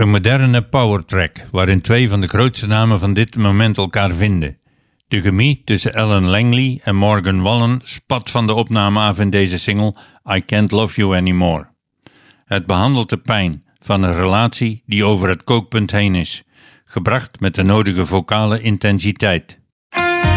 Een moderne powertrack waarin twee van de grootste namen van dit moment elkaar vinden. De chemie tussen Alan Langley en Morgan Wallen spat van de opname af in deze single I Can't Love You Anymore. Het behandelt de pijn van een relatie die over het kookpunt heen is, gebracht met de nodige vocale intensiteit.